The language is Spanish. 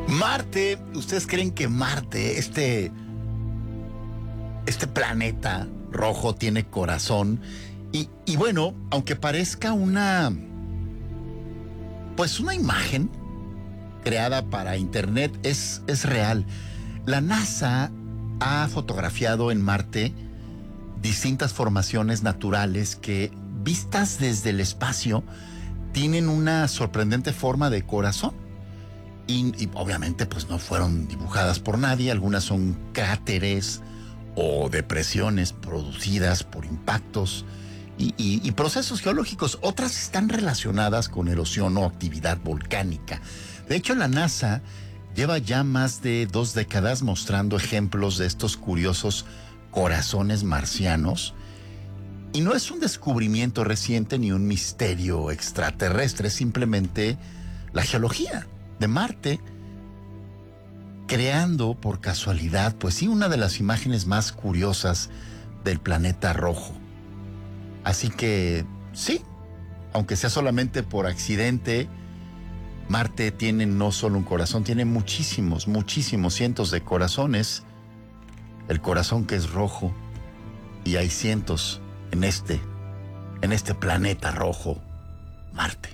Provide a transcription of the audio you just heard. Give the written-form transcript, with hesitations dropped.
Marte, ¿ustedes creen que Marte, este planeta rojo, tiene corazón? Y bueno, aunque parezca pues una imagen creada para internet, es real. La NASA ha fotografiado en Marte distintas formaciones naturales que, vistas desde el espacio, tienen una sorprendente forma de corazón. Y obviamente pues no fueron dibujadas por nadie. Algunas son cráteres o depresiones producidas por impactos y procesos geológicos. Otras están relacionadas con erosión o actividad volcánica. De hecho, la NASA lleva ya más de 2 décadas mostrando ejemplos de estos curiosos corazones marcianos. Y no es un descubrimiento reciente ni un misterio extraterrestre, es simplemente la geología de Marte, creando por casualidad, pues sí, una de las imágenes más curiosas del planeta rojo. Así que sí, aunque sea solamente por accidente, Marte tiene no solo un corazón, tiene muchísimos, cientos de corazones. El corazón que es rojo, y hay cientos en este planeta rojo, Marte.